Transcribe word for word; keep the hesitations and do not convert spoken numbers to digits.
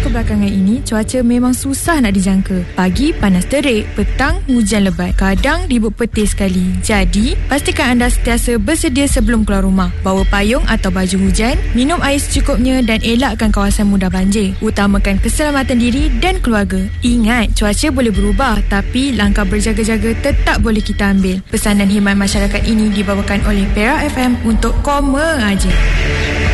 kebelakangan ini, cuaca memang susah nak dijangka. Pagi panas terik, petang hujan lebat, kadang ribut petir sekali. Jadi, pastikan anda sentiasa bersedia sebelum keluar rumah. Bawa payung atau baju hujan, minum air secukupnya dan elakkan kawasan mudah banjir. Utamakan keselamatan diri dan keluarga. Ingat, cuaca boleh berubah, tapi langkah berjaga-jaga tetap boleh kita ambil. Pesanan khidmat masyarakat ini dibawakan oleh Perak F M untuk koma aja.